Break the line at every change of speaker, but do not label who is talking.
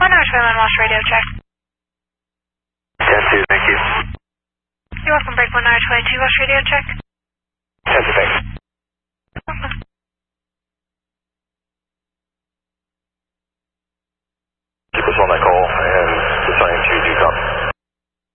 1 hour Wayland Lost radio check.
10-2, thank you.
You're welcome, break 1 hour 22 Lost radio check.
10-2, thanks.
Welcome.
Keep us on that call, and